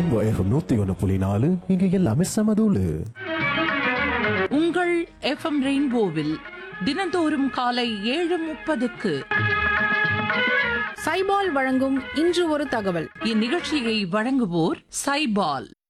Rainbow FM 101.4 இங்க எல்லாமே சமதூளு. உங்கள் எஃப்எம் ரெயின்போவில் தினந்தோறும் காலை 7:30க்கு சைபால் வழங்கும் இன்று ஒரு தகவல். இந்நிகழ்ச்சியை வழங்குவோர் சைபால்.